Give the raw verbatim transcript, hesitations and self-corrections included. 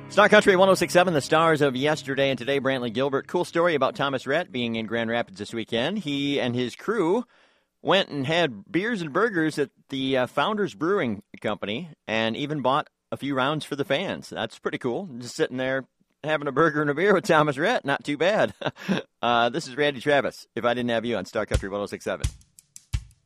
Star Country one oh six point seven, the stars of yesterday and today. Brantley Gilbert. Cool story about Thomas Rhett being in Grand Rapids this weekend. He and his crew went and had beers and burgers at the uh, Founders Brewing Company and even bought a few rounds for the fans. That's pretty cool. Just sitting there having a burger and a beer with Thomas Rhett. Not too bad. uh, this is Randy Travis. If I didn't have you on Star Country one oh six point seven.